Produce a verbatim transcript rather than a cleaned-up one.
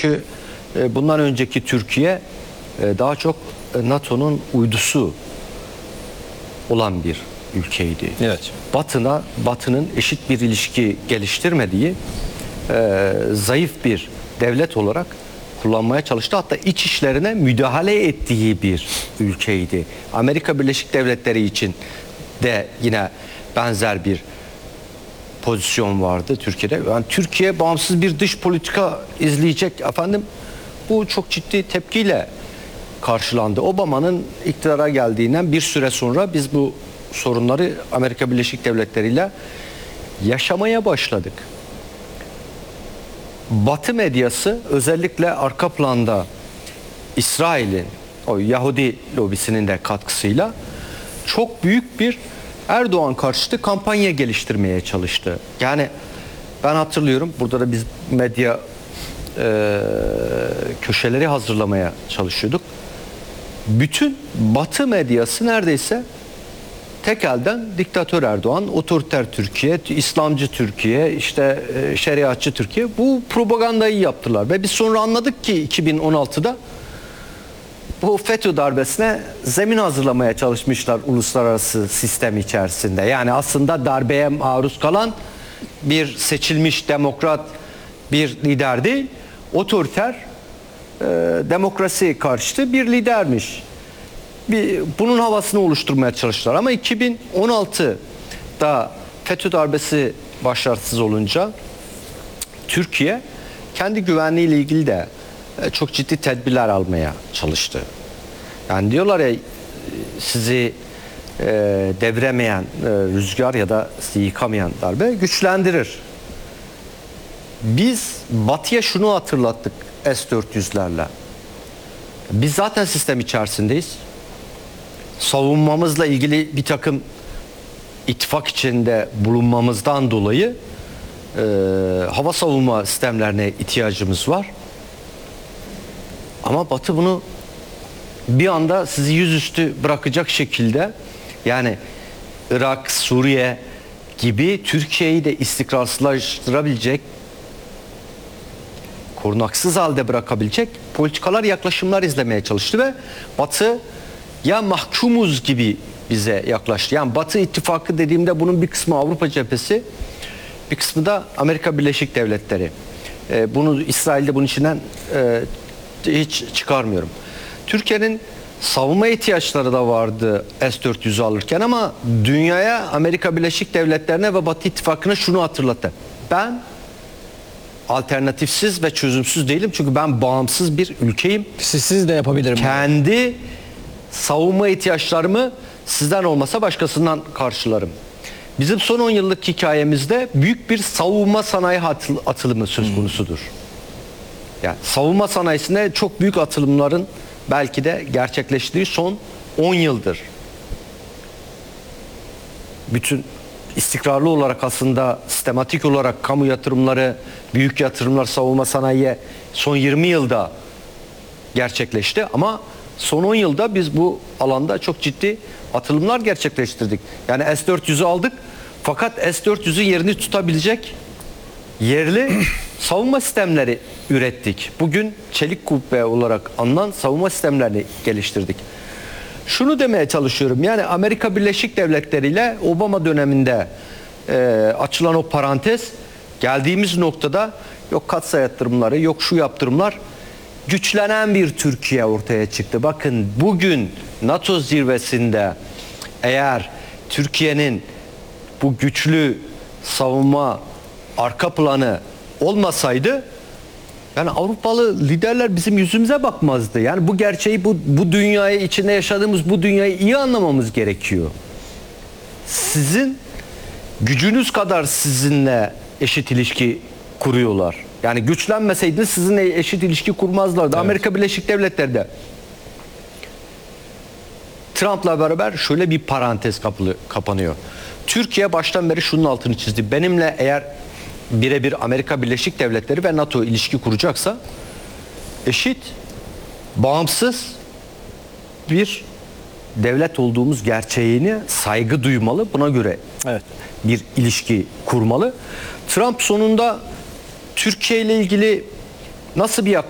Çünkü e, bundan önceki Türkiye e, daha çok e, NATO'nun uydusu olan bir ülkeydi. Evet. Batı'na, Batı'nın eşit bir ilişki geliştirmediği e, zayıf bir devlet olarak kullanmaya çalıştı. Hatta iç işlerine müdahale ettiği bir ülkeydi. Amerika Birleşik Devletleri için de yine benzer bir pozisyon vardı Türkiye'de. Yani Türkiye bağımsız bir dış politika izleyecek efendim. Bu çok ciddi tepkiyle karşılandı. Obama'nın iktidara geldiğinden bir süre sonra biz bu sorunları Amerika Birleşik Devletleri ile yaşamaya başladık. Batı medyası özellikle arka planda İsrail'in o Yahudi lobisinin de katkısıyla çok büyük bir Erdoğan karşıtı kampanya geliştirmeye çalıştı. Yani ben hatırlıyorum, burada da biz medya e, köşeleri hazırlamaya çalışıyorduk. Bütün Batı medyası neredeyse tek elden diktatör Erdoğan, otoriter Türkiye, İslamcı Türkiye, işte e, şeriatçı Türkiye, bu propagandayı yaptılar. Ve biz sonra anladık ki iki bin on altıda bu FETÖ darbesine zemin hazırlamaya çalışmışlar uluslararası sistem içerisinde. Yani aslında darbeye maruz kalan bir seçilmiş demokrat bir lider değil, otoriter e, demokrasi karşıtı bir lidermiş. Bir, bunun havasını oluşturmaya çalıştılar. Ama iki bin on altıda FETÖ darbesi başarısız olunca Türkiye kendi güvenliği ile ilgili de çok ciddi tedbirler almaya çalıştı. Yani diyorlar ya, sizi e, devremeyen e, rüzgar ya da sizi yıkamayan darbe güçlendirir. Biz Batı'ya şunu hatırlattık S dört yüzlerle. Biz zaten sistem içerisindeyiz. Savunmamızla ilgili bir takım ittifak içinde bulunmamızdan dolayı e, hava savunma sistemlerine ihtiyacımız var. Ama Batı bunu bir anda sizi yüzüstü bırakacak şekilde, yani Irak, Suriye gibi Türkiye'yi de istikrarsızlaştırabilecek, korunaksız halde bırakabilecek politikalar, yaklaşımlar izlemeye çalıştı ve Batı ya mahkumuz gibi bize yaklaştı. Yani Batı ittifakı dediğimde bunun bir kısmı Avrupa cephesi, bir kısmı da Amerika Birleşik Devletleri. Ee, bunu İsrail'de bunun içinden e, hiç çıkarmıyorum. Türkiye'nin savunma ihtiyaçları da vardı S dört yüzü alırken, ama dünyaya, Amerika Birleşik Devletleri'ne ve Batı ittifakına şunu hatırlattı: ben alternatifsiz ve çözümsüz değilim, çünkü ben bağımsız bir ülkeyim. Siz, siz de yapabilirim. Kendi savunma ihtiyaçlarımı sizden olmasa başkasından karşılarım. Bizim son on yıllık hikayemizde büyük bir savunma sanayi atılımı söz konusudur. Yani savunma sanayisinde çok büyük atılımların belki de gerçekleştiği son on yıldır. Bütün istikrarlı olarak, aslında sistematik olarak kamu yatırımları, büyük yatırımlar savunma sanayiye son yirmi yılda gerçekleşti, ama son on yılda biz bu alanda çok ciddi atılımlar gerçekleştirdik. Yani S dört yüzü aldık, fakat S dört yüzün yerini tutabilecek yerli savunma sistemleri ürettik. Bugün çelik kubbe olarak anılan savunma sistemlerini geliştirdik. Şunu demeye çalışıyorum: yani Amerika Birleşik Devletleri ile Obama döneminde e, açılan o parantez, geldiğimiz noktada yok katsayı yatırımları, yok şu yaptırımlar, güçlenen bir Türkiye ortaya çıktı. Bakın, bugün NATO zirvesinde eğer Türkiye'nin bu güçlü savunma arka planı olmasaydı, yani Avrupalı liderler bizim yüzümüze bakmazdı. Yani bu gerçeği, bu, bu dünyayı, içinde yaşadığımız bu dünyayı iyi anlamamız gerekiyor. Sizin gücünüz kadar sizinle eşit ilişki kuruyorlar. Yani güçlenmeseydiniz sizinle eşit ilişki kurmazlardı. Evet. Amerika Birleşik Devletleri de Trump'la beraber şöyle bir parantez kapılı, kapanıyor. Türkiye baştan beri şunun altını çizdi: benimle eğer birebir Amerika Birleşik Devletleri ve NATO ilişki kuracaksa, eşit, bağımsız bir devlet olduğumuz gerçeğine saygı duymalı. Buna göre evet. bir ilişki kurmalı. Trump sonunda Türkiye ile ilgili nasıl bir yaklaşım